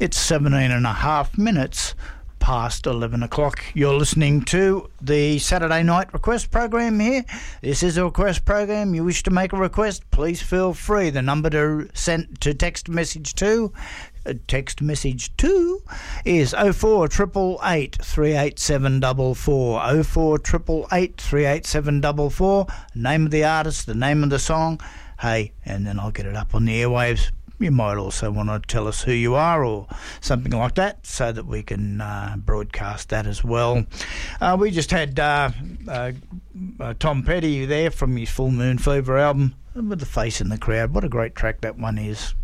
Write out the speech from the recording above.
It's 17 and a half minutes past 11 o'clock. You're listening to the Saturday Night Request Program here. This is a request program. You wish to make a request, please feel free. The number to send to text message to is 04888 38744. 04888 38744. Name of the artist, the name of the song. Hey, and then I'll get it up on the airwaves. You might also want to tell us who you are or something like that so that we can broadcast that as well. We just had Tom Petty there from his Full Moon Fever album, With the Face in the Crowd. What a great track that one is.